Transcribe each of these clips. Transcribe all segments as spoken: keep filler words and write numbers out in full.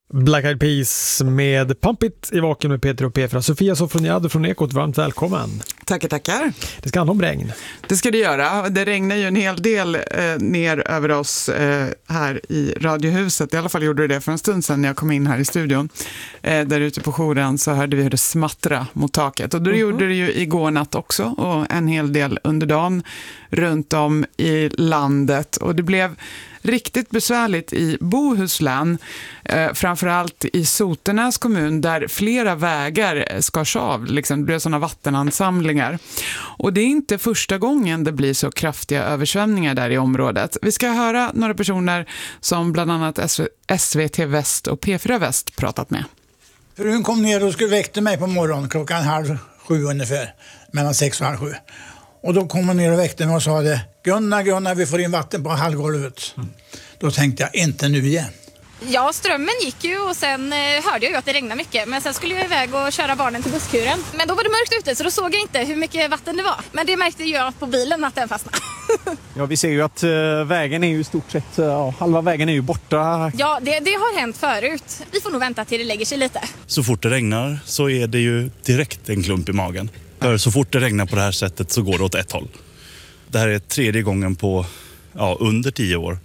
Black Eyed Peas med Pump It i Vaken med Peter och Petra. Sofia Sofroniado från Ekot, varmt välkommen. Tackar, tackar. Det ska handla om regn. Det ska det göra. Det regnar ju en hel del eh, ner över oss eh, här i Radiohuset. I alla fall gjorde det det för en stund sedan när jag kom in här i studion. Eh, där ute på jouren så hörde vi hur det smattra mot taket. Och det mm-hmm. gjorde det ju igår natt också och en hel del under dagen runt om i landet. Och det blev riktigt besvärligt i Bohuslän, eh, framförallt i Sotenäs kommun där flera vägar skars av, liksom, det blev sådana vattenansamlingar. Och det är inte första gången det blir så kraftiga översvämningar där i området. Vi ska höra några personer som bland annat S V T Väst och P fyra Väst pratat med. Frun kom ner och skulle väckte mig på morgonen klockan halv sju ungefär, mellan sex och halv sju. Och då kom hon ner och väckte mig och sa det, Gunnar, Gunnar, vi får in vatten på halvgolvet. Mm. Då tänkte jag, inte nu igen. Ja, strömmen gick ju och sen eh, hörde jag ju att det regnade mycket. Men sen skulle jag iväg och köra barnen till busskuren. Men då var det mörkt ute så då såg jag inte hur mycket vatten det var. Men det märkte jag på bilen att den fastnade. Ja, vi ser ju att uh, vägen är ju i stort sett, uh, halva vägen är ju borta. Ja, det, det har hänt förut. Vi får nog vänta till det lägger sig lite. Så fort det regnar så är det ju direkt en klump i magen. För så fort det regnar på det här sättet så går det åt ett håll. Det här är tredje gången på ja, under tio år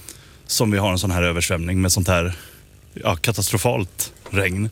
som vi har en sån här översvämning med sånt här ja, katastrofalt regn.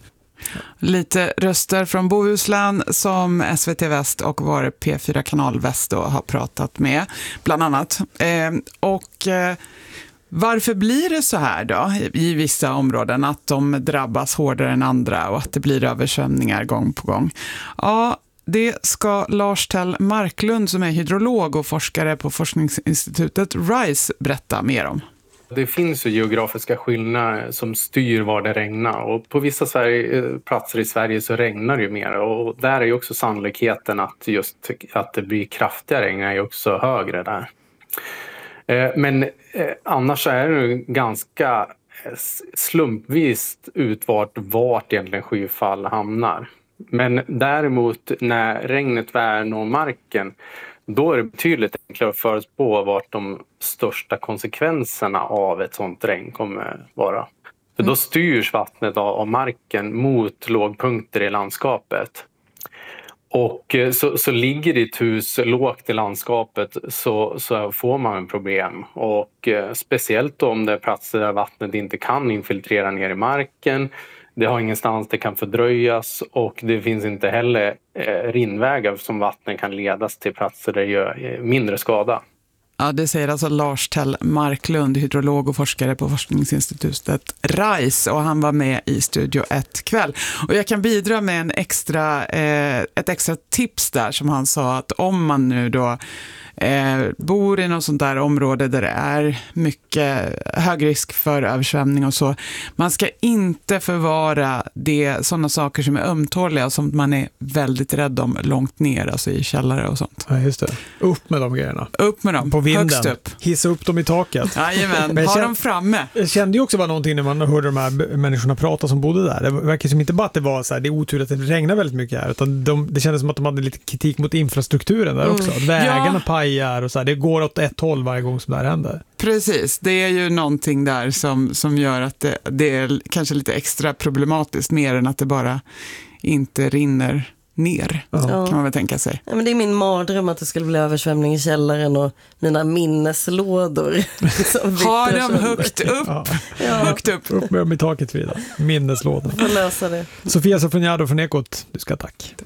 Lite röster från Bohuslän som S V T Väst och vår P fyra Kanal Väst då har pratat med, bland annat. Eh, och eh, varför blir det så här då i vissa områden att de drabbas hårdare än andra och att det blir översvämningar gång på gång? Ja, det ska Lars Tell Marklund som är hydrolog och forskare på forskningsinstitutet RISE berätta mer om. Det finns ju geografiska skillnader som styr var det regnar och på vissa Sverige, platser i Sverige så regnar det ju mer och där är ju också sannolikheten att just att det blir kraftiga regn är ju också högre där. Men annars är det ganska slumpvis utvart vart egentligen skyfall hamnar. Men däremot när regnet väl når marken då är det betydligt enklare att förutspå vart de största konsekvenserna av ett sånt regn kommer vara. För då styrs vattnet av, av marken mot lågpunkter i landskapet. Och så, så ligger ditt hus lågt i landskapet så, så får man en problem. Och eh, speciellt om det är platser där vattnet inte kan infiltrera ner i marken. Det har ingenstans det kan fördröjas och det finns inte heller eh, rinnvägar som vatten kan ledas till platser där det gör mindre skada. Ja, det säger alltså Lars Tell Marklund, hydrolog och forskare på forskningsinstitutet RISE och han var med i Studio ett kväll. Och jag kan bidra med en extra, eh, ett extra tips där som han sa att om man nu då eh, bor i något sånt där område där det är mycket hög risk för översvämning och så, man ska inte förvara det, sådana saker som är ömtåliga som man är väldigt rädd om långt ner, alltså i källare och sånt. Ja, just det. Upp med de grejerna. Upp med dem. På vinden. Högst upp. Hissa upp dem i taket. Jajamän, ha kände, dem framme. Jag kände ju också var någonting när man hörde de här människorna prata som bodde där. Det verkar som inte bara att det var så här, det är otur att det regnar väldigt mycket här, utan de, det kändes som att de hade lite kritik mot infrastrukturen där också. Att vägarna ja. pajar och så här, det går åt ett håll varje gång som det här händer. Precis, det är ju någonting där som, som gör att det, det är kanske lite extra problematiskt mer än att det bara inte rinner ner, ja. kan man väl tänka sig. Ja, men det är min mardröm att det skulle bli översvämning i källaren och mina minneslådor. Har de högt upp? Ja. Ja. Högt upp. Upp med dem i taket vidare. Minneslådor. Får lösa det. Sofia Sofroniado från Ekot, du ska tack.